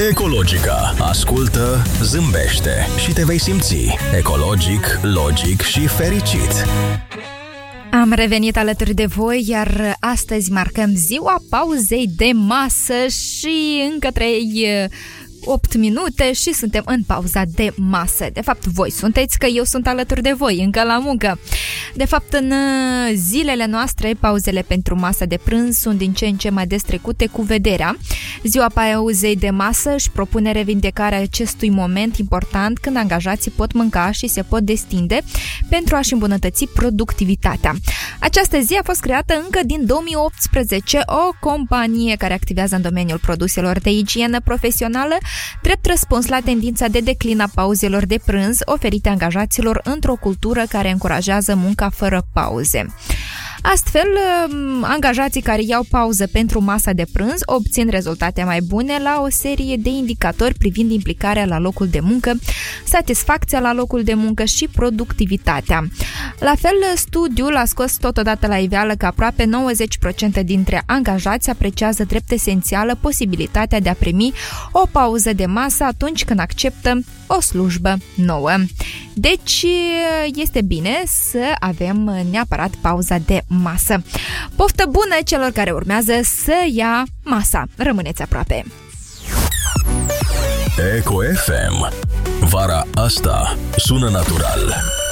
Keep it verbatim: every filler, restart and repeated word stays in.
Ecologica. Ascultă, zâmbește și te vei simți ecologic, logic și fericit. Am revenit alături de voi, iar astăzi marcăm ziua pauzei de masă și încă trei opt minute și suntem în pauza de masă. De fapt, voi sunteți, că eu sunt alături de voi, încă la muncă. De fapt, în zilele noastre, pauzele pentru masa de prânz sunt din ce în ce mai des trecute cu vederea. Ziua pauzei de masă își propune revindicarea acestui moment important când angajații pot mânca și se pot destinde pentru a-și îmbunătăți productivitatea. Această zi a fost creată încă din două mii optsprezece, o companie care activează în domeniul produselor de igienă profesională, drept răspuns la tendința de declin a pauzelor de prânz oferite angajaților într-o cultură care încurajează munca fără pauze. Astfel, angajații care iau pauză pentru masa de prânz obțin rezultate mai bune la o serie de indicatori privind implicarea la locul de muncă, satisfacția la locul de muncă și productivitatea. La fel, studiul a scos totodată la iveală că aproape nouăzeci la sută dintre angajați apreciază drept esențială posibilitatea de a primi o pauză de masă atunci când acceptă o slujbă nouă. Deci, este bine să avem neapărat pauza de masă. Poftă bună celor care urmează să ia masa. Rămâneți aproape. Eco F M. Vara asta sună natural.